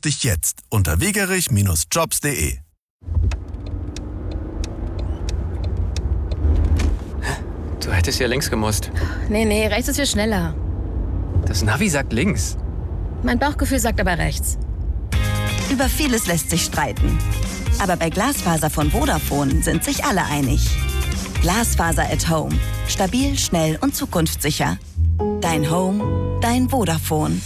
dich jetzt unter wegerich-jobs.de. Du hättest ja links gemusst. Nee, rechts ist viel schneller. Das Navi sagt links. Mein Bauchgefühl sagt aber rechts. Über vieles lässt sich streiten. Aber bei Glasfaser von Vodafone sind sich alle einig. Glasfaser at Home. Stabil, schnell und zukunftssicher. Dein Home, dein Vodafone.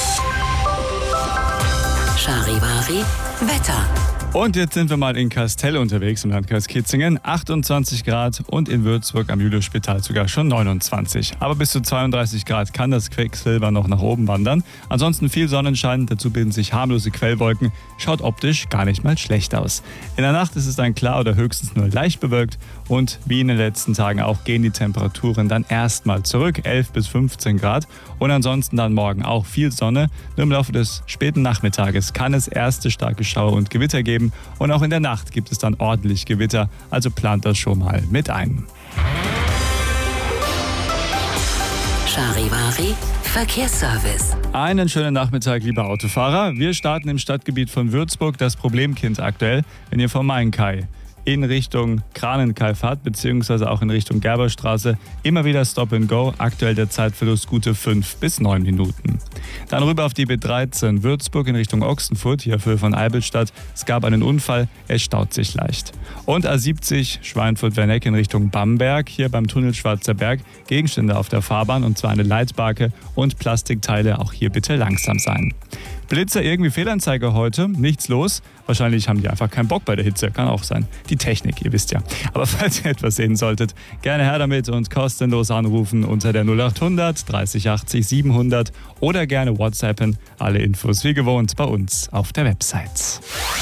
Charivari Wetter. Und jetzt sind wir mal in Kastel unterwegs im Landkreis Kitzingen. 28 Grad und in Würzburg am Juliusspital sogar schon 29. Aber bis zu 32 Grad kann das Quecksilber noch nach oben wandern. Ansonsten viel Sonnenschein, dazu bilden sich harmlose Quellwolken. Schaut optisch gar nicht mal schlecht aus. In der Nacht ist es dann klar oder höchstens nur leicht bewölkt. Und wie in den letzten Tagen auch gehen die Temperaturen dann erstmal zurück, 11 bis 15 Grad. Und ansonsten dann morgen auch viel Sonne. Nur im Laufe des späten Nachmittages kann es erste starke Schauer und Gewitter geben. Und auch in der Nacht gibt es dann ordentlich Gewitter, also plant das schon mal mit ein. Charivari Verkehrsservice. Einen schönen Nachmittag, liebe Autofahrer. Wir starten im Stadtgebiet von Würzburg, das Problemkind aktuell, wenn ihr vom Main-Kai in Richtung Kranenkai fahrt, beziehungsweise auch in Richtung Gerberstraße. Immer wieder Stop and Go, aktuell der Zeitverlust gute 5 bis 9 Minuten. Dann rüber auf die B13 Würzburg in Richtung Ochsenfurt, hier auf Höhe von Eibelstadt. Es gab einen Unfall, es staut sich leicht. Und A70 Schweinfurt-Werneck in Richtung Bamberg, hier beim Tunnel Schwarzer Berg. Gegenstände auf der Fahrbahn und zwar eine Leitbarke und Plastikteile, auch hier bitte langsam sein. Blitzer, irgendwie Fehlanzeige heute, nichts los. Wahrscheinlich haben die einfach keinen Bock bei der Hitze, kann auch sein. Die Technik, ihr wisst ja. Aber falls ihr etwas sehen solltet, gerne her damit und kostenlos anrufen unter der 0800 30 80 700 oder gerne WhatsAppen. Alle Infos wie gewohnt bei uns auf der Website.